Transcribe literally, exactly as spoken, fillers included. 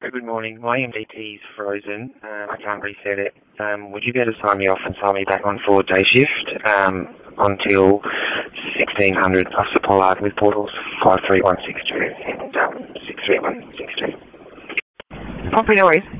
Good morning. My M D T is frozen. Uh, I can't reset it. Um, would you be able to sign me off and sign me back on forward day shift um, until sixteen hundred plus the Pollard with portals five three one six two and um, six three one six two? Copy, no worries.